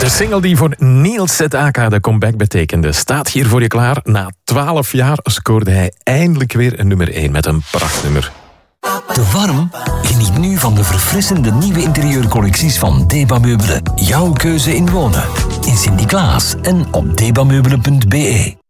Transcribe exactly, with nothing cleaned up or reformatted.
De single die voor Niels Sedaka de comeback betekende, staat hier voor je klaar. Na twaalf jaar scoorde hij eindelijk weer een nummer één met een prachtnummer. Te warm? Geniet nu van de verfrissende nieuwe interieurcollecties van Deba Meubelen. Jouw keuze in wonen. In Sint-Niklaas en op debameubelen punt be.